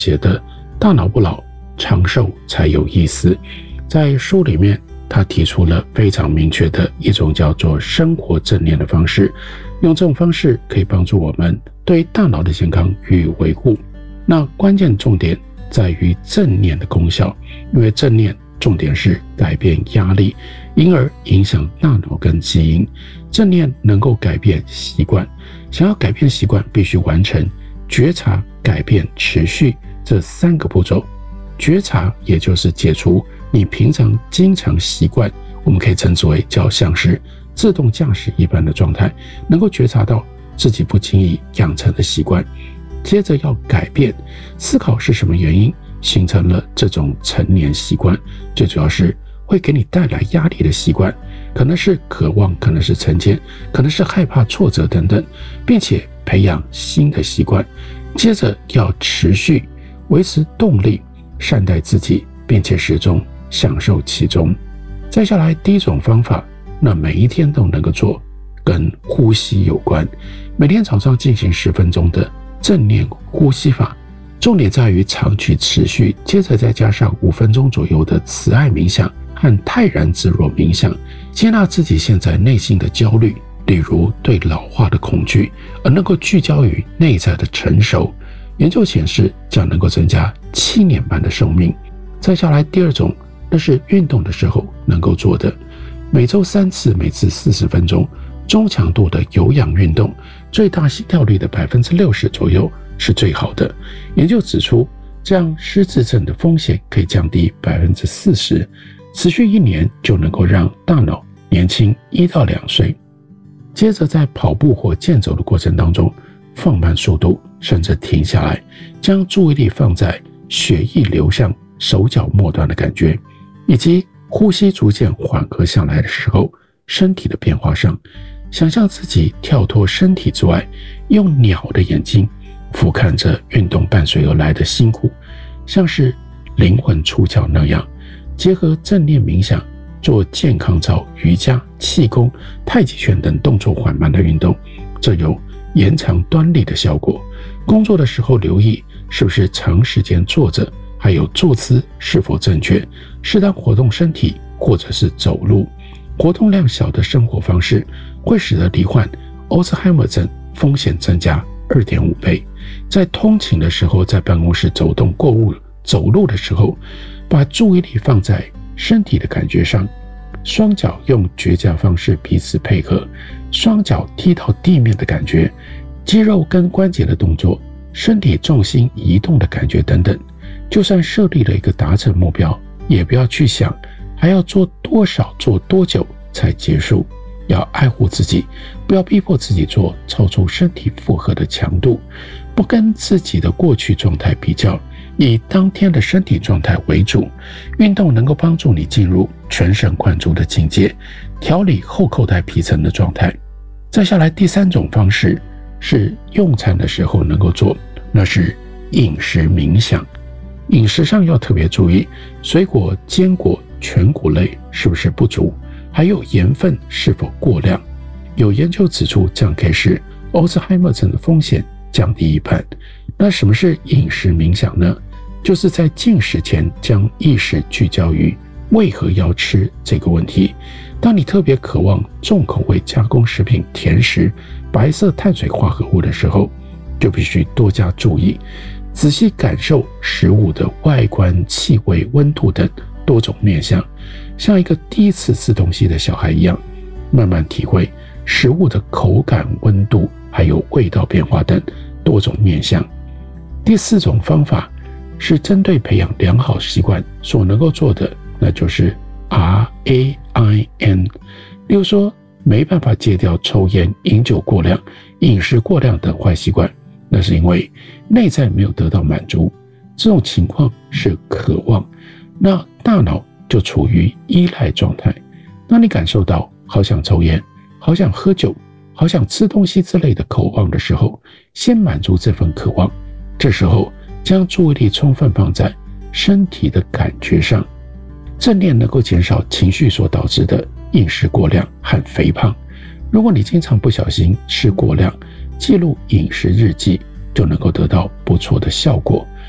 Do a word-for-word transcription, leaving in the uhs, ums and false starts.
写的《大脑不老，长寿才有意思》。在书里面，他提出了非常明确的一种叫做生活正念的方式，用这种方式可以帮助我们对大脑的健康予以维护。那关键重点在于正念的功效，因为正念重点是改变压力，因而影响大脑跟基因。正念能够改变习惯，想要改变习惯，必须完成觉察、改变、持续这三个步骤。觉察也就是解除你平常经常习惯，我们可以称之为叫像是自动驾驶一般的状态，能够觉察到自己不经意养成的习惯。接着要改变，思考是什么原因形成了这种陈年习惯，最主要是会给你带来压力的习惯，可能是渴望，可能是成见，可能是害怕挫折等等，并且培养新的习惯。接着要持续维持动力，善待自己，并且始终享受其中。再下来第一种方法，那每一天都能够做，跟呼吸有关。每天早上进行十分钟的正念呼吸法，重点在于长期持续，接着再加上五分钟左右的慈爱冥想和泰然自若冥想，接纳自己现在内心的焦虑，例如对老化的恐惧，而能够聚焦于内在的成熟。研究显示，将能够增加七年半的寿命。再下来第二种，那是运动的时候能够做的，每周三次，每次四十分钟，中强度的有氧运动，最大心跳率的百分之六十左右是最好的。研究指出，这样失智症的风险可以降低百分之四十，持续一年就能够让大脑年轻一到两岁。接着在跑步或健走的过程当中，放慢速度，甚至停下来，将注意力放在血液流向手脚末端的感觉，以及呼吸逐渐缓和下来的时候身体的变化上。想象自己跳脱身体之外，用鸟的眼睛俯瞰着运动伴随而来的辛苦，像是灵魂出窍那样。结合正念冥想，做健康操、瑜伽、气功、太极拳等动作缓慢的运动，这有延长端力的效果。工作的时候留意是不是长时间坐着，还有坐姿是否正确，适当活动身体或者是走路。活动量小的生活方式会使得罹患阿兹海默症风险增加 二点五倍。在通勤的时候，在办公室走动、购物、走路的时候，把注意力放在身体的感觉上，双脚用绝佳方式彼此配合，双脚踢到地面的感觉，肌肉跟关节的动作，身体重心移动的感觉等等。就算设立了一个达成目标，也不要去想还要做多少、做多久才结束。要爱护自己，不要逼迫自己做超出身体负荷的强度，不跟自己的过去状态比较，以当天的身体状态为主。运动能够帮助你进入全神贯注的境界，调理后口袋皮层的状态。再下来第三种方式是用餐的时候能够做，那是饮食冥想。饮食上要特别注意，水果、坚果、全谷类是不是不足，还有盐分是否过量。有研究指出，这样可以使阿兹海默症的风险降低一半。那什么是饮食冥想呢？就是在进食前将意识聚焦于为何要吃这个问题。当你特别渴望重口味加工食品、甜食、白色碳水化合物的时候，就必须多加注意，仔细感受食物的外观、气味、温度等多种面向，像一个第一次吃东西的小孩一样，慢慢体会食物的口感、温度还有味道变化等多种面向。第四种方法是针对培养良好习惯所能够做的，那就是 R A I N。 例如说，没办法戒掉抽烟、饮酒过量、饮食过量等坏习惯，那是因为内在没有得到满足，这种情况是渴望，那大脑就处于依赖状态。当你感受到好想抽烟、好想喝酒、好想吃东西之类的渴望的时候，先满足这份渴望，这时候将注意力充分放在身体的感觉上。正念能够减少情绪所导致的饮食过量和肥胖。如果你经常不小心吃过量，记录饮食日记就能够得到不错的效果。